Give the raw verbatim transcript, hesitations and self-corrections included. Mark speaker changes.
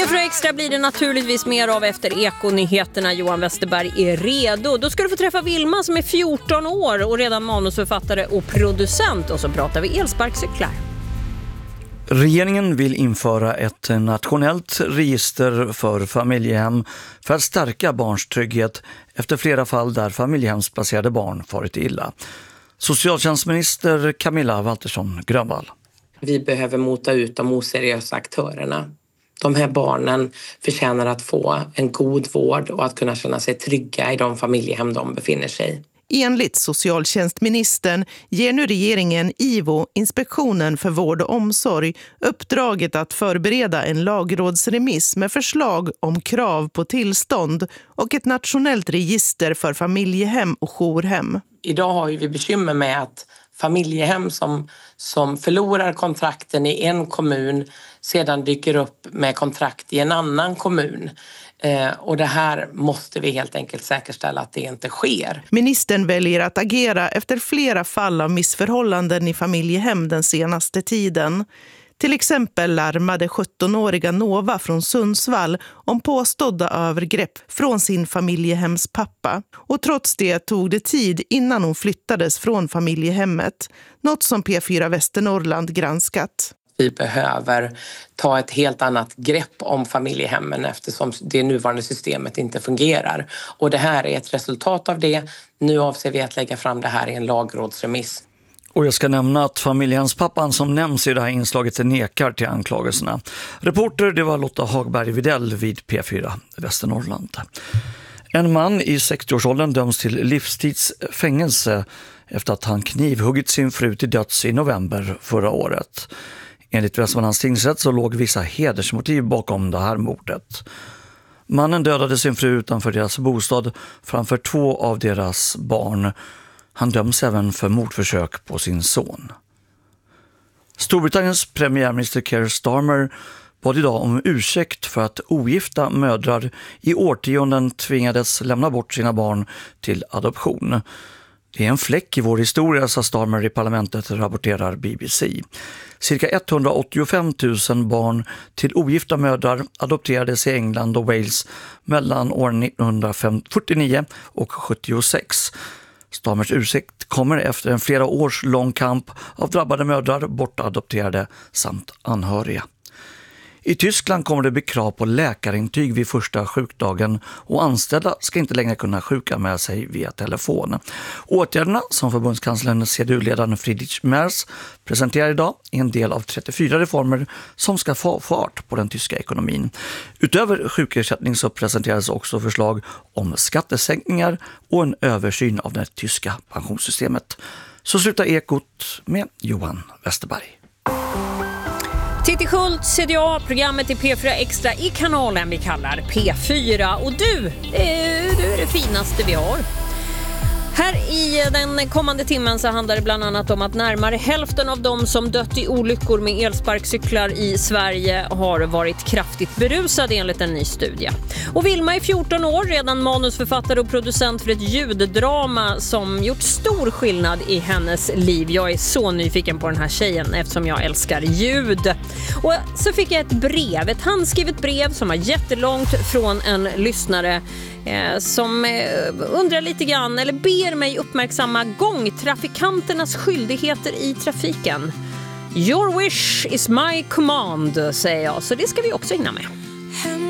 Speaker 1: P fyra Extra blir det naturligtvis mer av efter Ekonyheterna. Johan Westerberg är redo. Då ska du få träffa Vilma som är fjorton år och redan manusförfattare och producent. Och så pratar vi elsparkcyklar.
Speaker 2: Regeringen vill införa ett nationellt register för familjehem för att stärka barns trygghet efter flera fall där familjehemsplacerade barn farit illa. Socialtjänstminister Camilla Waltersson Grönvall.
Speaker 3: Vi behöver mota ut de oseriösa aktörerna. De här barnen förtjänar att få en god vård och att kunna känna sig trygga i de familjehem de befinner sig i.
Speaker 4: Enligt socialtjänstministern ger nu regeringen I V O, Inspektionen för vård och omsorg, uppdraget att förbereda en lagrådsremiss med förslag om krav på tillstånd och ett nationellt register för familjehem och jourhem.
Speaker 3: Idag har vi bekymmer med att familjehem som, som förlorar kontrakten i en kommun sedan dyker upp med kontrakt i en annan kommun. Eh, och det här måste vi helt enkelt säkerställa att det inte sker.
Speaker 4: Ministern väljer att agera efter flera fall av missförhållanden i familjehem den senaste tiden. Till exempel larmade sjuttonåriga Nova från Sundsvall om påstådda övergrepp från sin familjehemspappa. Och trots det tog det tid innan hon flyttades från familjehemmet. Något som P fyra Västernorrland granskat.
Speaker 3: Vi behöver ta ett helt annat grepp om familjehemmen eftersom det nuvarande systemet inte fungerar. Och det här är ett resultat av det. Nu avser vi att lägga fram det här i en lagrådsremiss.
Speaker 2: Och jag ska nämna att familjehemspappan som nämns i det här inslaget nekar till anklagelserna. Reporter det var Lotta Hagberg Videll vid P fyra Västernorrland. En man i sextioårsåldern döms till livstidsfängelse efter att han knivhuggit sin fru till döds i november förra året. Enligt Västmanlands tingsrätt så låg vissa hedersmotiv bakom det här mordet. Mannen dödade sin fru utanför deras bostad framför två av deras barn. Han döms även för mordförsök på sin son. Storbritanniens premiärminister Keir Starmer bad idag om ursäkt för att ogifta mödrar i årtionden tvingades lämna bort sina barn till adoption. Det är en fläck i vår historia, sa Starmer i parlamentet, rapporterar B B C. Cirka etthundraåttiofem tusen barn till ogifta mödrar adopterades i England och Wales mellan år nittonhundrafyrtionio och sjuttiosex. Starmers ursäkt kommer efter en flera års lång kamp av drabbade mödrar, bortadopterade samt anhöriga. I Tyskland kommer det bli krav på läkarintyg vid första sjukdagen och anställda ska inte längre kunna sjuka med sig via telefon. Åtgärderna som förbundskanslern C D U-ledaren Friedrich Merz presenterar idag är en del av trettiofyra reformer som ska få fart på den tyska ekonomin. Utöver sjukersättning så presenteras också förslag om skattesänkningar och en översyn av det tyska pensionssystemet. Så slutar Ekot med Johan Westerberg.
Speaker 1: Titti Schultz, C D A, programmet i P fyra Extra i kanalen vi kallar P fyra. Och du, eh, du är det finaste vi har. Här i den kommande timmen så handlar det bland annat om att närmare hälften av de som dött i olyckor med elsparkcyklar i Sverige har varit kraftigt berusade enligt en ny studie. Och Vilma är fjorton år, redan manusförfattare och producent för ett ljuddrama som gjort stor skillnad i hennes liv. Jag är så nyfiken på den här tjejen eftersom jag älskar ljud. Och så fick jag ett brev, ett handskrivet brev som var jättelångt från en lyssnare eh, som eh, undrar lite grann eller ber mig uppmärksamma gångtrafikanternas skyldigheter i trafiken. Your wish is my command, säger jag, så det ska vi också hinna med.